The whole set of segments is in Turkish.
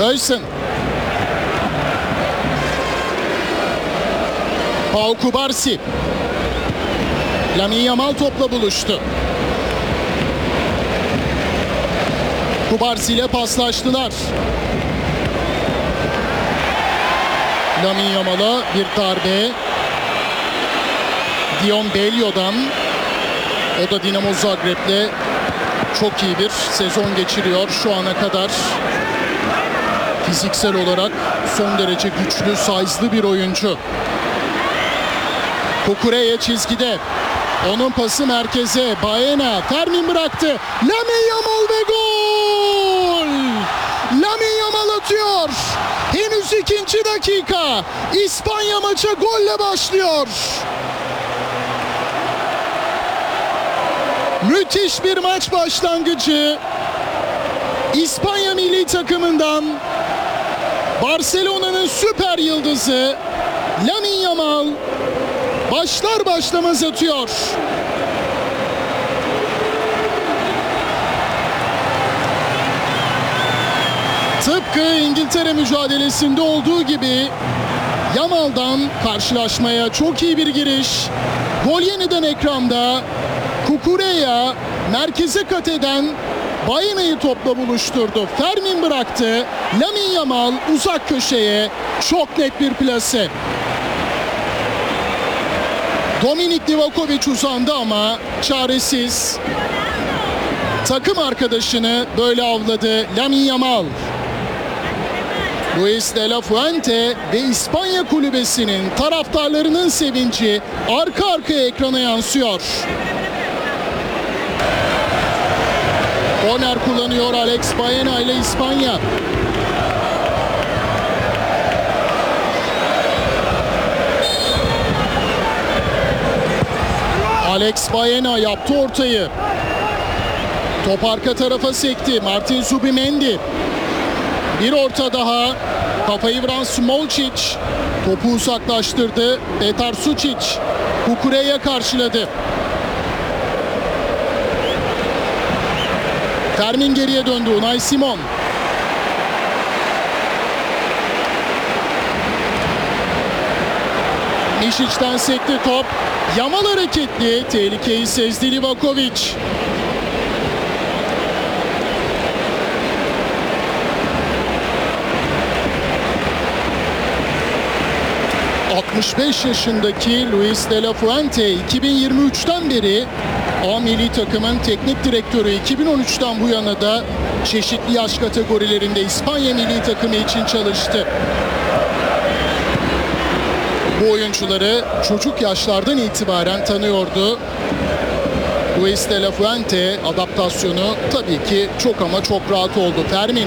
Öysen. Pau Kubarsi. Lamine Yamal topla buluştu. Kubarsi ile paslaştılar. Lamine Yamal'a bir darbe. Dion Belio'dan. O da Dinamo Zagreb'le çok iyi bir sezon geçiriyor şu ana kadar. Fiziksel olarak son derece güçlü, size'lı bir oyuncu. Kukureya çizgide. Onun pası merkeze. Baena. Fermin bıraktı. Lamine Yamal ve gol! Lamine Yamal atıyor. Henüz 2. dakika. İspanya maça golle başlıyor. Müthiş bir maç başlangıcı. İspanya milli takımından Barcelona'nın süper yıldızı Lamine Yamal başlar başlamaz atıyor. Tıpkı İngiltere mücadelesinde olduğu gibi Yamal'dan karşılaşmaya çok iyi bir giriş. Gol yeniden ekranda. Kukureya merkeze kat eden Baena'yı topla buluşturdu. Fermin bıraktı. Lamine Yamal uzak köşeye. Çok net bir plase. Dominik Divakovic uzandı ama çaresiz. Takım arkadaşını böyle avladı Lamine Yamal. Luis de la Fuente ve İspanya kulübesinin taraftarlarının sevinci arka arkaya ekrana yansıyor. Korner kullanıyor Alex Baena ile İspanya. Alex Baena yaptı ortayı. Top arka tarafa sekti. Martin Zubimendi. Bir orta daha. Kafayı vuran Smolcic. Topu uzaklaştırdı. Petar Sucic. Kukureya karşıladı. Fermin geriye döndü. Unai Simon. Mišic'ten sekti top. Yamal hareketli. Tehlikeyi sezdi Livakovic. ...65 yaşındaki Luis de la Fuente 2023'ten beri A milli takımın teknik direktörü, 2013'ten bu yana da çeşitli yaş kategorilerinde İspanya milli takımı için çalıştı. Bu oyuncuları çocuk yaşlardan itibaren tanıyordu. Luis de la Fuente adaptasyonu tabii ki çok ama çok rahat oldu. Fermin.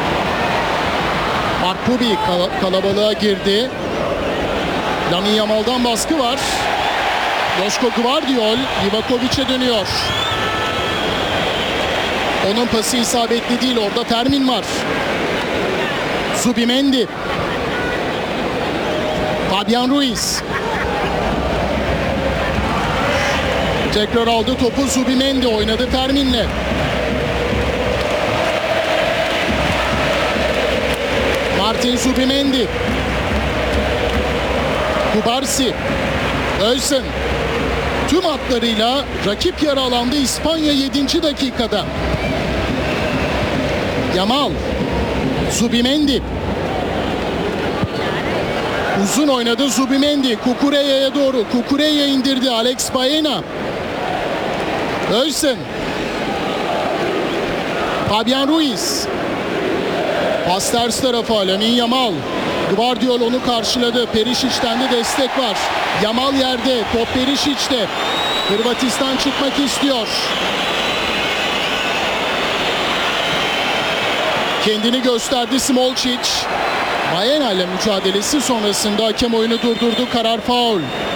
Mark Pubi kalabalığa girdi. Lamine Yamal'dan baskı var. Joško Gvardiol Livakovic'e dönüyor. Onun pası isabetli değil. Orada Fermin var. Zubimendi. Fabian Ruiz. Tekrar aldı topu Zubimendi. Oynadı Fermin'le. Martin Zubimendi. Kubarsi. Öysen. Tüm hatlarıyla rakip yarı alanda İspanya 7. dakikada. Yamal. Zubimendi. Uzun oynadı Zubimendi. Kukureya'ya doğru. Kukureya indirdi. Alex Baena. Öysen. Fabian Ruiz. Pas ters tarafa. Lamine Yamal. Gvardiol onu karşıladı. Perişic'ten de destek var. Yamal yerde. Top Perişic'te. Hırvatistan çıkmak istiyor. Kendini gösterdi Smolcic. Baena ile mücadelesi sonrasında hakem oyunu durdurdu. Karar faul.